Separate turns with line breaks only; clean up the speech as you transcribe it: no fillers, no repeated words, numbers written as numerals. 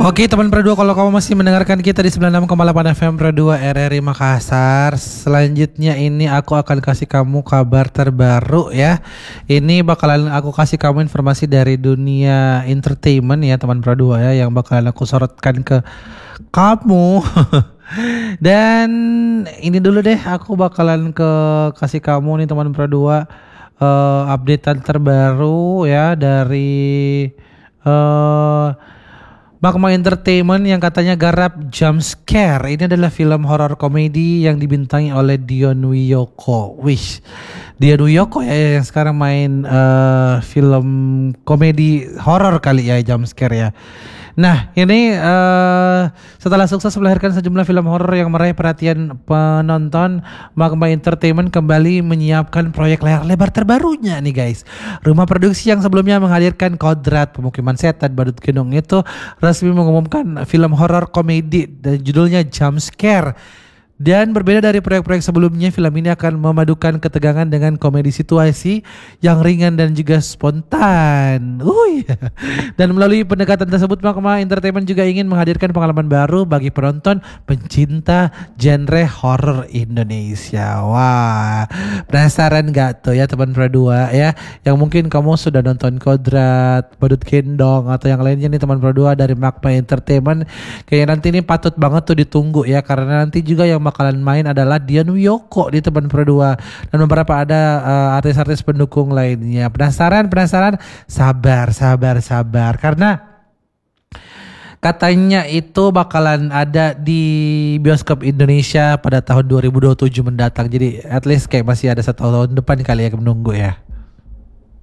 Oke teman Pro 2, kalau kamu masih mendengarkan kita di 96,8 FM Pro 2 RRI Makassar. Selanjutnya ini aku akan kasih kamu kabar terbaru ya. Ini bakalan aku kasih kamu informasi dari dunia entertainment ya teman Pro 2 ya, yang bakalan aku sorotkan ke kamu. Dan ini dulu deh, aku bakalan kasih kamu nih teman Pro 2 updatean terbaru ya dari Magma Entertainment yang katanya garap Jump Scare. Ini adalah film horor komedi yang dibintangi oleh Dion Wiyoko. Dion Wiyoko ya yang sekarang main film komedi horor kali ya, Jump Scare ya. Nah ini setelah sukses melahirkan sejumlah film horor yang meraih perhatian penonton, Magma Entertainment kembali menyiapkan proyek layar lebar terbarunya nih guys. Rumah produksi yang sebelumnya menghadirkan Kodrat, Pemukiman Setan, Badut Gendong itu resmi mengumumkan film horor komedi dan judulnya Jump Scare. Dan berbeda dari proyek-proyek sebelumnya, film ini akan memadukan ketegangan dengan komedi situasi yang ringan dan juga spontan. Dan melalui pendekatan tersebut, Magma Entertainment juga ingin menghadirkan pengalaman baru bagi penonton pencinta genre horor Indonesia. Wah, penasaran gak tuh ya teman Pro 2 ya? Yang mungkin kamu sudah nonton Kodrat, Badut Gendong atau yang lainnya nih teman Pro 2 dari Magma Entertainment. Kayaknya nanti ini patut banget tuh ditunggu ya, karena nanti juga yang bakalan main adalah Dion Wiyoko di teman Pro 2 dan beberapa ada artis-artis pendukung lainnya. Penasaran? Sabar karena katanya itu bakalan ada di bioskop Indonesia pada tahun 2027 mendatang. Jadi at least kayak masih ada 1 tahun depan kali ya menunggu ya.